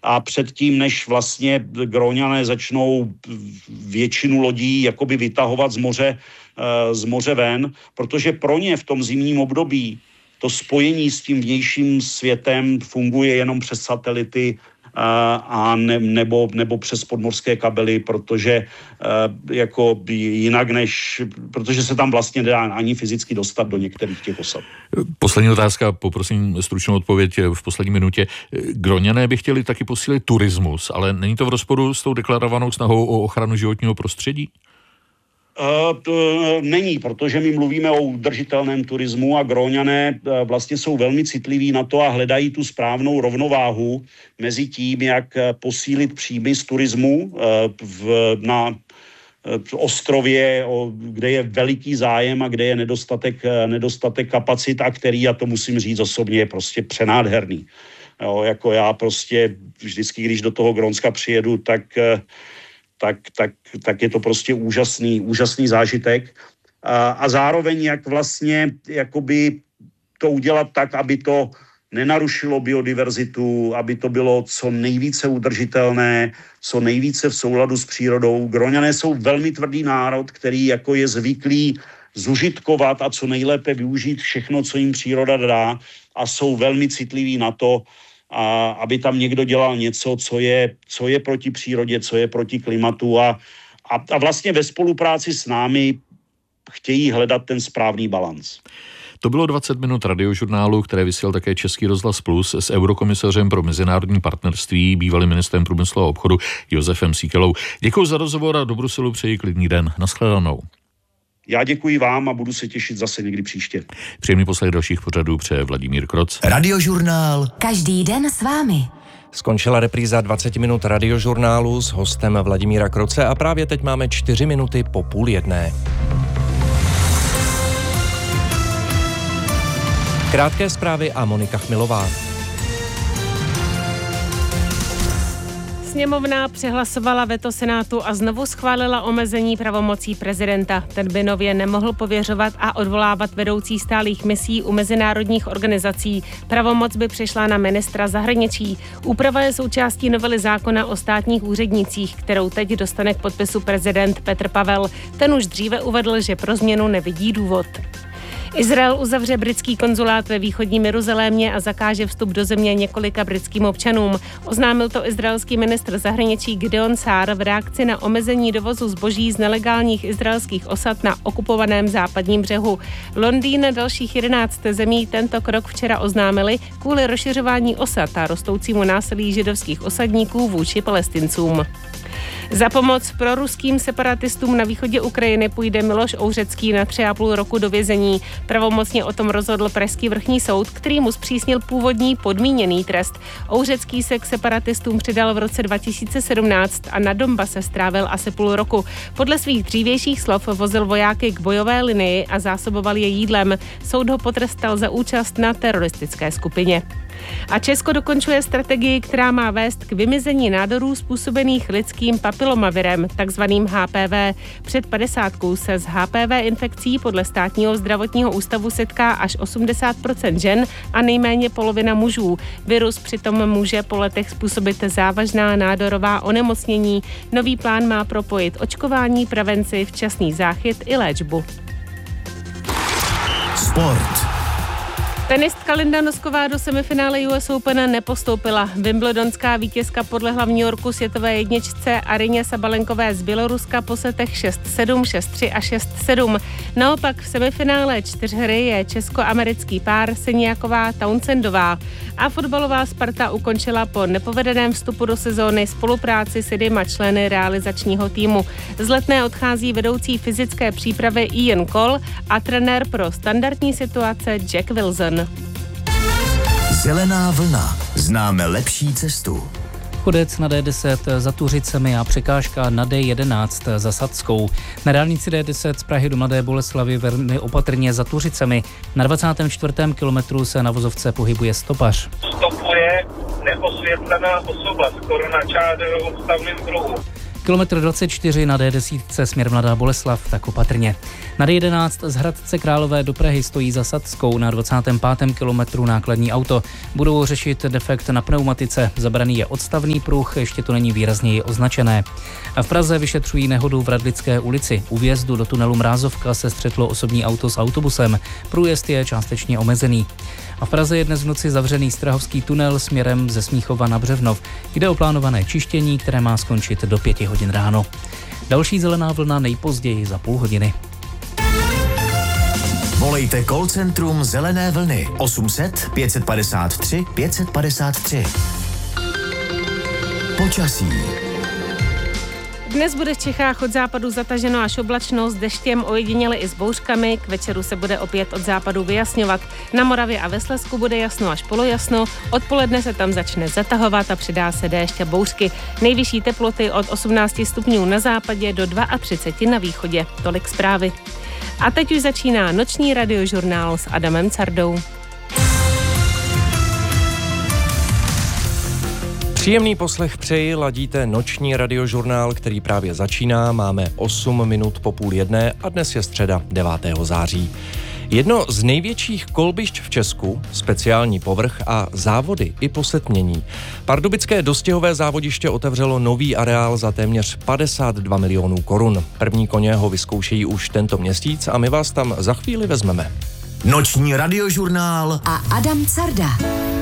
a předtím, než vlastně Gróňané začnou většinu lodí jakoby vytahovat z moře ven, protože pro ně v tom zimním období to spojení s tím vnějším světem funguje jenom přes satelity nebo přes podmořské kabely, protože jako jinak protože se tam vlastně nedá ani fyzicky dostat do některých těch osad. Poslední otázka, poprosím stručnou odpověď v poslední minutě. Gróňané by chtěli taky posílit turismus, ale není to v rozporu s tou deklarovanou snahou o ochranu životního prostředí? Není, protože my mluvíme o udržitelném turismu a Gróňané vlastně jsou velmi citliví na to a hledají tu správnou rovnováhu mezi tím, jak posílit příjmy z turismu na ostrově, kde je veliký zájem a kde je nedostatek kapacit a který, já to musím říct osobně, je prostě přenádherný. Jo, jako já prostě vždycky, když do toho Grónska přijedu, tak je to prostě úžasný zážitek. A zároveň jak vlastně jakoby to udělat tak, aby to nenarušilo biodiverzitu, aby to bylo co nejvíce udržitelné, co nejvíce v souladu s přírodou. Gróňané jsou velmi tvrdý národ, který jako je zvyklý zužitkovat a co nejlépe využít všechno, co jim příroda dá a jsou velmi citliví na to, a aby tam někdo dělal něco, co je proti přírodě, co je proti klimatu a vlastně ve spolupráci s námi chtějí hledat ten správný balanc. To bylo 20 minut radiožurnálu, které vysílal také Český rozhlas Plus s eurokomisařem pro mezinárodní partnerství, bývalým ministrem průmyslu a obchodu Josefem Síkelou. Děkuji za rozhovor a do Bruselu přeji klidný den. Nashledanou. Já děkuji vám a budu se těšit zase někdy příště. Příjemný poslech dalších pořadů přeje Vladimír Kroc. Radiožurnál. Každý den s vámi. Skončila repríza 20 minut radiožurnálu s hostem Vladimíra Kroce a právě teď máme 4 minuty po 12:30. Krátké zprávy a Monika Chmilová. Sněmovna přehlasovala veto Senátu a znovu schválila omezení pravomocí prezidenta. Ten by nově nemohl pověřovat a odvolávat vedoucí stálých misí u mezinárodních organizací. Pravomoc by přešla na ministra zahraničí. Úprava je součástí novely zákona o státních úřednících, kterou teď dostane k podpisu prezident Petr Pavel. Ten už dříve uvedl, že pro změnu nevidí důvod. Izrael uzavře britský konzulát ve východním Jeruzalémě a zakáže vstup do země několika britským občanům. Oznámil to izraelský ministr zahraničí Gideon Saar v reakci na omezení dovozu zboží z nelegálních izraelských osad na okupovaném západním břehu. Londýn a dalších 11 zemí tento krok včera oznámili kvůli rozšiřování osad a rostoucímu násilí židovských osadníků vůči Palestincům. Za pomoc proruským separatistům na východě Ukrajiny půjde Miloš Ouřecký na 3,5 roku do vězení. Pravomocně o tom rozhodl pražský vrchní soud, který mu zpřísnil původní podmíněný trest. Ouřecký se k separatistům přidal v roce 2017 a na Donbase strávil asi půl roku. Podle svých dřívějších slov vozil vojáky k bojové linii a zásoboval je jídlem. Soud ho potrestal za účast na teroristické skupině. A Česko dokončuje strategii, která má vést k vymizení nádorů způsobených lidským papilomavirem, takzvaným HPV. Před 50 se s HPV infekcí podle Státního zdravotního ústavu setká až 80% žen a nejméně polovina mužů. Virus přitom může po letech způsobit závažná nádorová onemocnění. Nový plán má propojit očkování, prevenci, včasný záchyt i léčbu. Sport. Tenistka Linda Nosková do semifinále US Open nepostoupila. Wimbledonská vítězka podlehla v New Yorku světové jedničce Arině Sabalenkové z Běloruska po setech 6-7, 6-3 a 6-7. Naopak v semifinále 4hry je česko-americký pár Seniaková Townsendová. A fotbalová Sparta ukončila po nepovedeném vstupu do sezóny spolupráci s 2 členy realizačního týmu. Z Letné odchází vedoucí fyzické přípravy Ian Cole a trenér pro standardní situace Jack Wilson. Zelená vlna. Známe lepší cestu. Chodec na D10 za Tuřicemi a překážka na D11 za Sadskou. Na dálnici D10 z Prahy do Mladé Boleslavi velmi opatrně za Tuřicemi. Na 24. kilometru se na vozovce pohybuje stopař. Stopuje neosvětlená osoba s koronačárovou stavným druhu. Kilometr 24 na D10 směr Mladá Boleslav, tak opatrně. Na D11 z Hradce Králové do Prahy stojí za Sadskou na 25. kilometru nákladní auto. Budou řešit defekt na pneumatice. Zabraný je odstavný pruh, ještě to není výrazněji označené. A v Praze vyšetřují nehodu v Radlické ulici. U vjezdu do tunelu Mrázovka se střetlo osobní auto s autobusem. Průjezd je částečně omezený. A v Praze je dnes v noci zavřený Strahovský tunel směrem ze Smíchova na Břevnov. Jde o plánované čištění, které má skončit do 5 hodin ráno. Další zelená vlna nejpozději za půl hodiny. Volejte call centrum Zelené vlny 800 553 553. Počasí. Dnes bude v Čechách od západu zataženo až oblačno s deštěm, ojediněle i s bouřkami. K večeru se bude opět od západu vyjasňovat. Na Moravě a ve Slezsku bude jasno až polojasno. Odpoledne se tam začne zatahovat a přidá se déšť a bouřky. Nejvyšší teploty od 18 stupňů na západě do 32 na východě. Tolik zprávy. A teď už začíná noční radiožurnál s Adamem Cardou. Příjemný poslech přeji, ladíte noční radiožurnál, který právě začíná. Máme 8 minut po 12:30 a dnes je středa 9. září. Jedno z největších kolbišť v Česku, speciální povrch a závody i posetmění. Pardubické dostihové závodiště otevřelo nový areál za téměř 52 milionů korun. První koně ho vyzkoušejí už tento měsíc a my vás tam za chvíli vezmeme. Noční radiožurnál a Adam Carda.